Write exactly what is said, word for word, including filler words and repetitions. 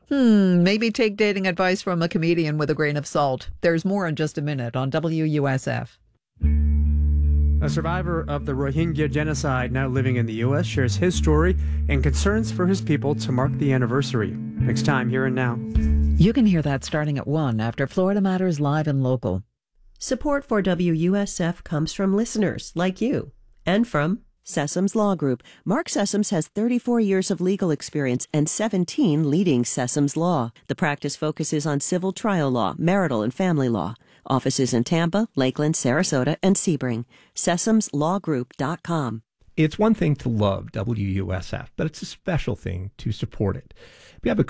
Hmm, maybe take dating advice from a comedian with a grain of salt. There's more in just a minute on W U S F. A survivor of the Rohingya genocide now living in the U S shares his story and concerns for his people to mark the anniversary. Next time, Here and Now. You can hear that starting at one after Florida Matters Live and Local. Support for W U S F comes from listeners like you and from Sessoms Law Group. Mark Sessoms has thirty-four years of legal experience and seventeen leading Sessoms Law. The practice focuses on civil trial law, marital and family law. Offices in Tampa, Lakeland, Sarasota, and Sebring. Sessoms Law Group dot com. It's one thing to love W U S F, but it's a special thing to support it. We have a